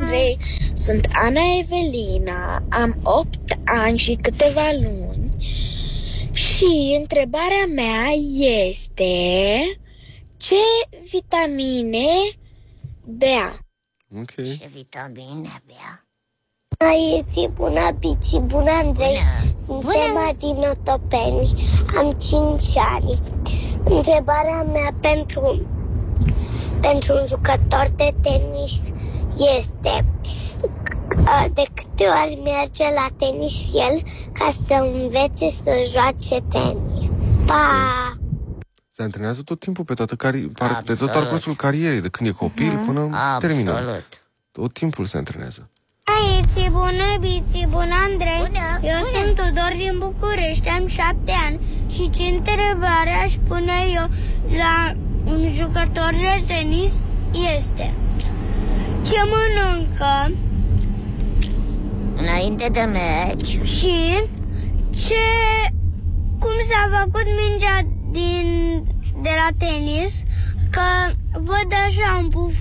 Andrei, sunt Ana Evelina, am 8 ani și câteva luni și întrebarea mea este ce vitamine bea? Ok. Ce vitamine bea? Aici, bună, Bici, bună, Andrei. Bună. Sunt Emma din Otopeni, am 5 ani. Întrebarea mea pentru un jucător de tenis este de câte ori merge la tenis el ca să învețe să joace tenis. Pa! Se antrenează tot timpul pe de tot parcursul carierei, de când e copil până termină. Tot timpul se antrenează. Aici, bună, Bici, bună, Andrei. Bună, Eu sunt Tudor din București, am 7 ani. Și ce întrebare aș pune eu la un jucător de tenis este: ce mănâncă înainte de meci și cum s-a făcut mingea de la tenis, că văd așa un puf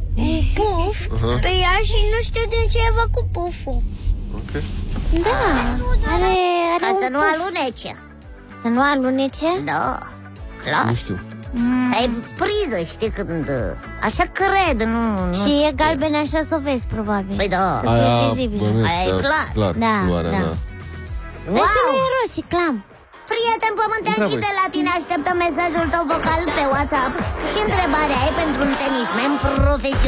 pe ea și nu știu de ce e făcut puful. Ok. Da, Are ca să nu alunece. Să nu alunece? Da, clar. Nu știu. Să ai priză, știi, când... Așa cred, nu Și e galben, așa să o vezi, probabil. Păi da. Să fie vizibil. Aia e clar. Da, Culoarea, da. Deci nu e rosiclam. Prieten pământean, și de la tine așteptăm mesajul tău vocal pe WhatsApp. Ce întrebare ai pentru un tenismen profesional?